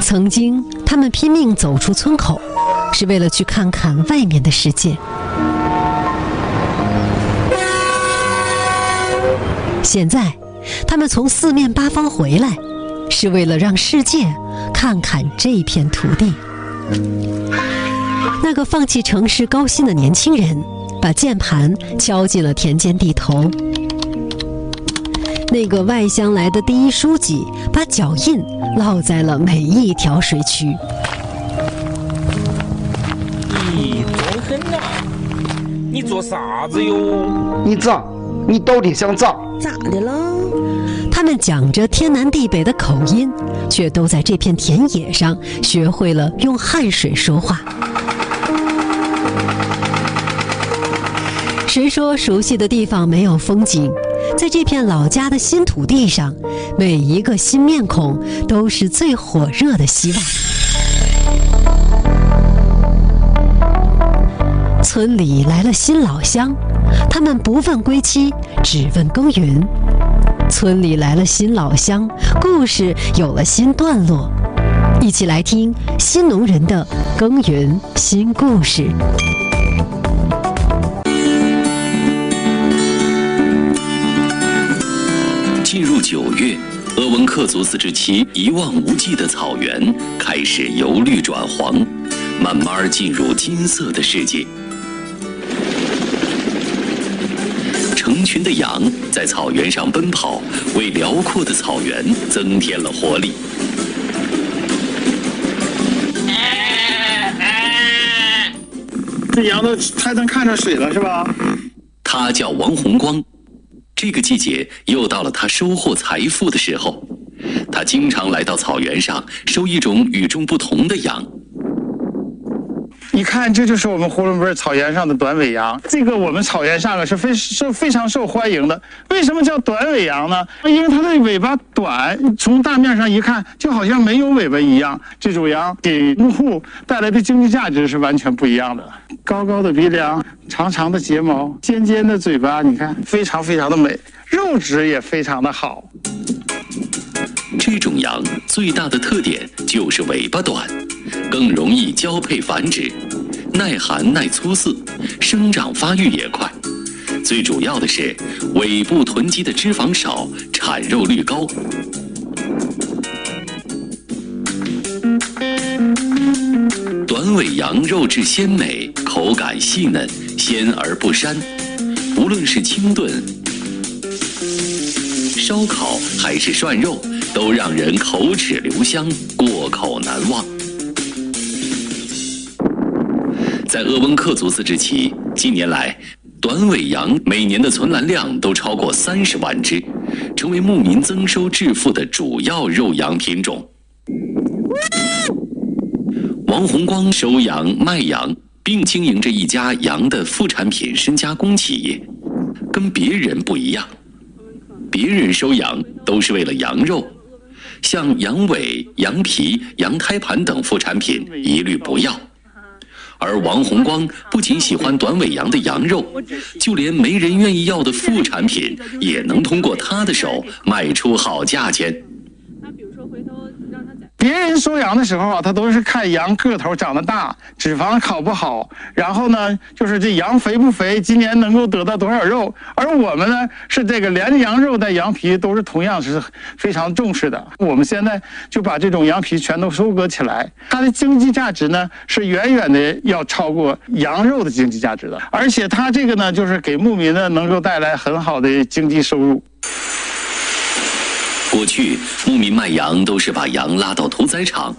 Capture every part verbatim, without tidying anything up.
曾经，他们拼命走出村口，是为了去看看外面的世界。现在，他们从四面八方回来，是为了让世界看看这片土地。那个放弃城市高薪的年轻人，把键盘敲进了田间地头。那个外乡来的第一书记，把脚印烙在了每一条水渠。 咦，装狠呐！你做啥子哟？ 你咋？你到底想咋？ 咋的了？ 他们讲着天南地北的口音，却都在这片田野上学会了用汉水说话。谁说熟悉的地方没有风景？在这片老家的新土地上，每一个新面孔都是最火热的希望。村里来了新老乡，他们不问归期，只问耕耘。村里来了新老乡，故事有了新段落。一起来听新农人的耕耘新故事。 进入九月，鄂温克族自治区一望无际的草原开始由绿转黄，慢慢进入金色的世界。成群的羊在草原上奔跑，为辽阔的草原增添了活力。 这羊都才能看着水了，是吧？ 他叫王洪光。这个季节又到了他收获财富的时候，他经常来到草原上收一种与众不同的羊。 你看，这就是我们呼伦贝尔草原上的短尾羊。这个我们草原上啊是非受非常受欢迎的。为什么叫短尾羊呢？因为它的尾巴短，从大面上一看就好像没有尾巴一样。这种羊给用户带来的经济价值是完全不一样的。高高的鼻梁，长长的睫毛，尖尖的嘴巴，你看非常非常的美，肉质也非常的好。 这种羊最大的特点就是尾巴短，更容易交配繁殖，耐寒耐粗饲，生长发育也快。最主要的是尾部囤积的脂肪少，产肉率高。短尾羊肉质鲜美，口感细嫩，鲜而不膻。无论是清炖、烧烤还是涮肉，都让人口齿留香，过口难忘。在鄂温克族自治区，近年来，短尾羊每年的存栏量都超过三十万只，成为牧民增收致富的主要肉羊品种。王洪光收羊卖羊，并经营着一家羊的副产品深加工企业，跟别人不一样。别人收羊都是为了羊肉，像羊尾、羊皮、羊胎盘等副产品一律不要。而王洪光不仅喜欢短尾羊的羊肉，就连没人愿意要的副产品，也能通过他的手卖出好价钱。 别人收羊的时候啊，他都是看羊个头长得大，脂肪好不好，然后呢，就是这羊肥不肥，今年能够得到多少肉。而我们呢，是这个连羊肉带羊皮都是同样是非常重视的。我们现在就把这种羊皮全都收割起来，它的经济价值呢是远远的要超过羊肉的经济价值的，而且它这个呢，就是给牧民呢能够带来很好的经济收入。 过去，牧民卖羊都是把羊拉到屠宰场，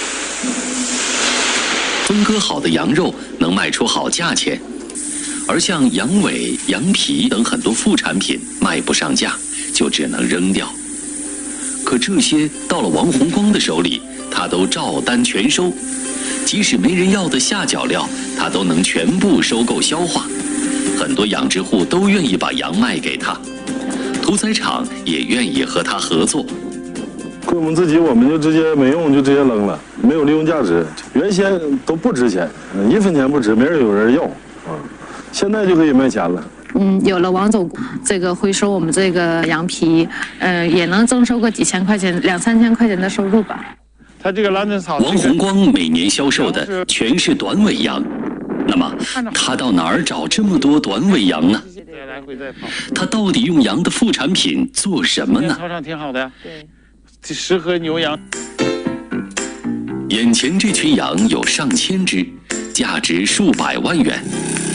分割好的羊肉能卖出好价钱，而像羊尾、羊皮等很多副产品卖不上价，就只能扔掉。可这些到了王洪光的手里，他都照单全收，即使没人要的下脚料，他都能全部收购消化。很多养殖户都愿意把羊卖给他。屠宰场也愿意和他合作。 归我们自己，我们就直接没用就直接扔了，没有利用价值。原先都不值钱，一分钱不值，没人有人要啊。现在就可以卖钱了。 嗯，有了王总这个回收我们这个羊皮，呃，也能增收个几千块钱、两三千块钱的收入吧。 它这个蓝针草。 王洪光每年销售的全是短尾羊，那么他到哪儿找这么多短尾羊呢？他到底用羊的副产品做什么呢？ 草场挺好的，对，适合牛羊。 眼前这群羊有上千只，价值数百万元。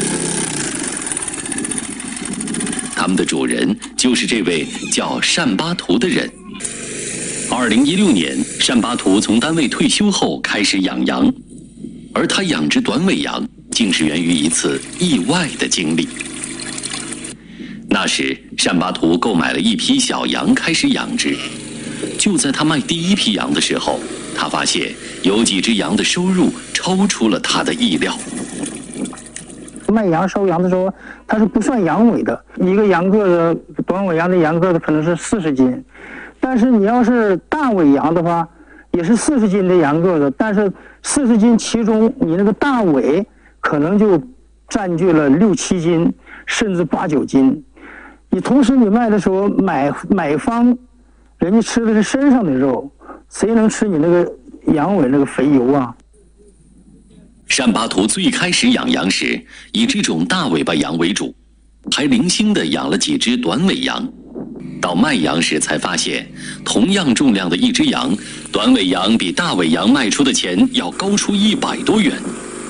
他们的主人就是这位叫单巴图的人。二零一六年，单巴图从单位退休后开始养羊，而他养殖短尾羊竟是源于一次意外的经历。那时，单巴图购买了一批小羊开始养殖。就在他卖第一批羊的时候，他发现有几只羊的收入超出了他的意料。 卖羊收羊的时候，它是不算羊尾的，一个羊个子短尾羊的羊个子可能是四十斤，但是你要是大尾羊的话，也是四十斤的羊个子，但是四十斤其中你那个大尾可能就占据了六七斤，甚至八九斤。你同时你卖的时候，买买方人家吃的是身上的肉，谁能吃你那个羊尾那个肥油啊？ 单巴图最开始养羊时，以这种大尾巴羊为主，还零星的养了几只短尾羊。到卖羊时才发现，同样重量的一只羊，短尾羊比大尾羊卖出的钱要高出一百多元。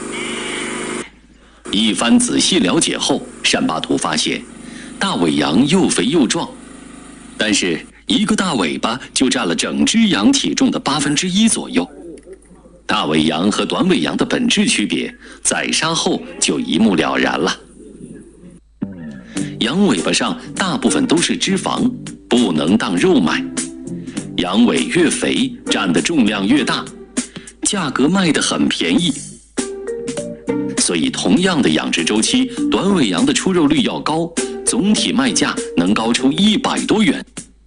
一番仔细了解后，单巴图发现，大尾羊又肥又壮，但是一个大尾巴就占了整只羊体重的八分之一左右。大尾羊和短尾羊的本质区别，宰杀后就一目了然了。羊尾巴上大部分都是脂肪，不能当肉卖。羊尾越肥，占的重量越大，价格卖得很便宜。所以同样的养殖周期，短尾羊的出肉率要高，总体卖价能高出一百多元。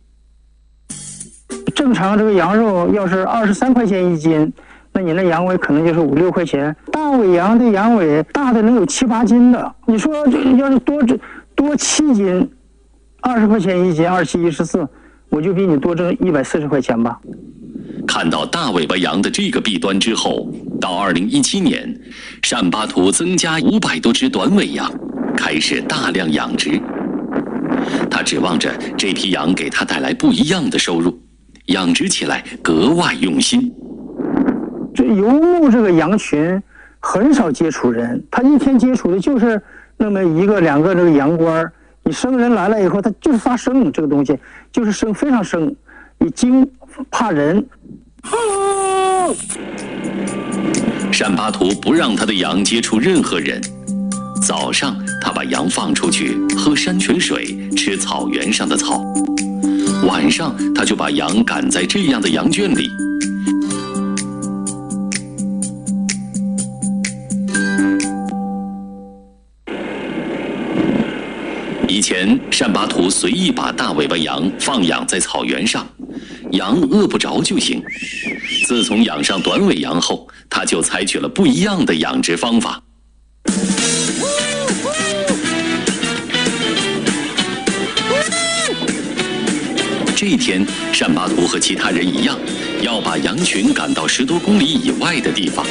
正常这个羊肉要是二十三块钱一斤，那你那羊尾可能就是五六块钱。大尾羊的羊尾大的能有七八斤的，你说这要是多多七斤，二十块钱一斤，二七一十四，我就比你多挣一百四十块钱吧。 看到大尾巴羊的这个弊端之后，到二零一七年，单巴图增加五百多只短尾羊，开始大量养殖。他指望着这批羊给他带来不一样的收入，养殖起来格外用心。 这游牧这个羊群很少接触人，他一天接触的就是那么一个两个这个羊倌。你生人来了以后，他就是发声，这个东西就是声，非常声，你惊怕人。 单巴图不让他的羊接触任何人。早上他把羊放出去喝山泉水，吃草原上的草。晚上他就把羊赶在这样的羊圈里。以前单巴图随意把大尾巴羊放养在草原上，羊饿不着就行。自从养上短尾羊后，他就采取了不一样的养殖方法。这一天，单巴图和其他人一样，要把羊群赶到十多公里以外的地方。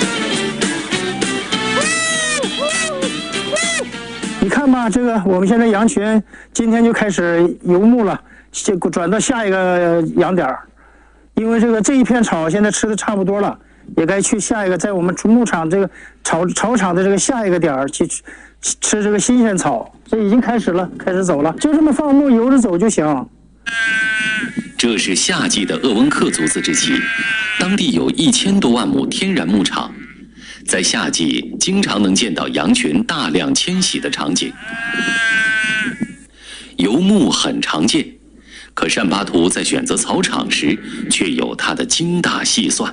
你看吧，这个我们现在羊群今天就开始游牧了，转到下一个羊点儿，因为这个这一片草现在吃的差不多了，也该去下一个，在我们牧场这个草草场的这个下一个点儿去吃这个新鲜草。这已经开始了，开始走了，就这么放牧游着走就行。 这是夏季的鄂温克族自治区，当地有一千多万亩天然牧场。在夏季，经常能见到羊群大量迁徙的场景。游牧很常见，可单巴图在选择草场时，却有他的精打细算。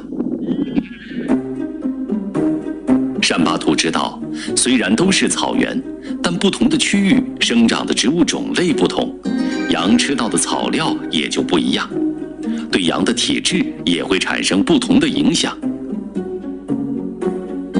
单巴图知道，虽然都是草原，但不同的区域生长的植物种类不同，羊吃到的草料也就不一样，对羊的体质也会产生不同的影响。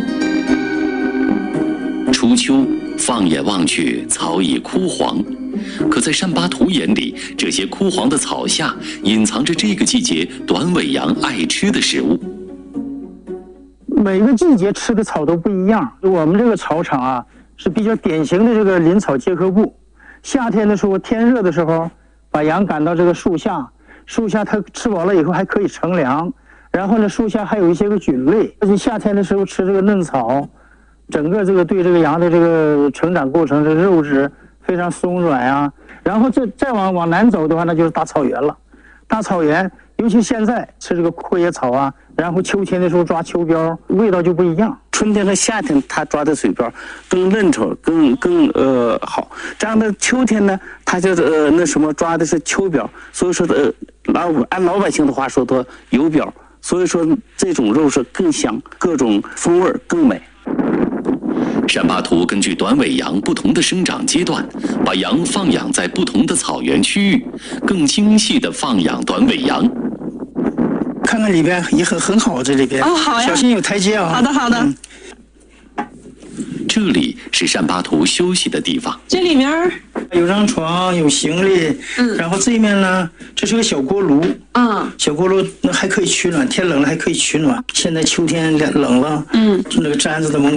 初秋，放眼望去，草已枯黄， 可在善巴图眼里，这些枯黄的草下隐藏着这个季节短尾羊爱吃的食物。 每个季节吃的草都不一样。我们这个草场啊，是比较典型的这个林草结合部。夏天的时候，天热的时候，把羊赶到这个树下，树下它吃饱了以后还可以乘凉。然后呢，树下还有一些个菌类，而且夏天的时候吃这个嫩草，整个这个对这个羊的这个成长过程，这肉质非常松软啊。然后再再往往南走的话，那就是大草原了。大草原，尤其现在吃这个阔叶草啊，然后秋天的时候抓秋膘，味道就不一样。 春天和夏天它抓的水膘更嫩稠，更更呃好。这样的秋天呢，它就是呃那什么抓的是秋膘，所以说呃老按老百姓的话说的油膘。所以说，这种肉是更香，各种风味更美。 善巴图根据短尾羊不同的生长阶段，把羊放养在不同的草原区域，更精细地放养短尾羊。 看看里边也很很好，这里边哦，好呀， 小心有台阶啊。 好的，好的。嗯， 这里是善巴图休息的地方。 这里面有张床，有行李，嗯，然后这面呢，这是个小锅炉， 嗯， 小锅炉那还可以取暖，天冷了还可以取暖。现在秋天冷了，嗯，那个毡子的门